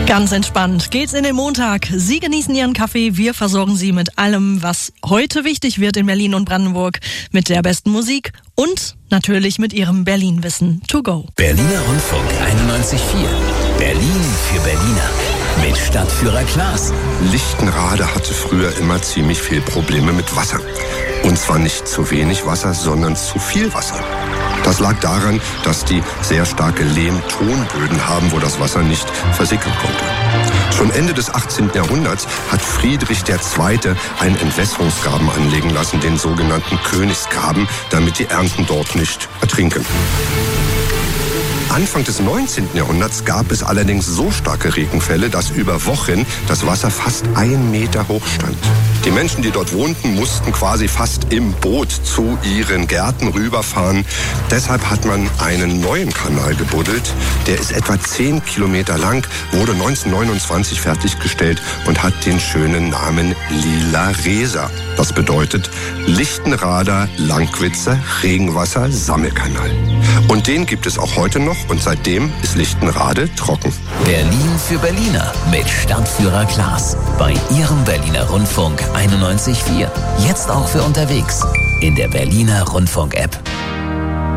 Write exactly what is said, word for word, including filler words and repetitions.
Ganz entspannt geht's in den Montag. Sie genießen Ihren Kaffee, wir versorgen Sie mit allem, was heute wichtig wird in Berlin und Brandenburg, mit der besten Musik und natürlich mit Ihrem Berlin-Wissen to go. Berliner Rundfunk einundneunzig Komma vier. Berlin für Berliner. Mit Stadtführer Klaas. Lichtenrade hatte früher immer ziemlich viel Probleme mit Wasser. Und zwar nicht zu wenig Wasser, sondern zu viel Wasser. Das lag daran, dass die sehr starke Lehm-Tonböden haben, wo das Wasser nicht versickern konnte. Schon Ende des achtzehnten Jahrhunderts hat Friedrich der Zweite einen Entwässerungsgraben anlegen lassen, den sogenannten Königsgraben, damit die Ernten dort nicht ertrinken. Anfang des neunzehnten Jahrhunderts gab es allerdings so starke Regenfälle, dass über Wochen das Wasser fast einen Meter hoch stand. Die Menschen, die dort wohnten, mussten quasi fast im Boot zu ihren Gärten rüberfahren. Deshalb hat man einen neuen Kanal gebuddelt. Der ist etwa zehn Kilometer lang, wurde neunzehnhundertneunundzwanzig fertiggestellt und hat den schönen Namen Lila Reser. Das bedeutet Lichtenrader Langwitzer Regenwasser Sammelkanal. Und den gibt es auch heute noch und seitdem ist Lichtenrade trocken. Berlin für Berliner mit Stadtführer Klaas. Bei Ihrem Berliner Rundfunk einundneunzig Komma vier. Jetzt auch für unterwegs in der Berliner Rundfunk-App.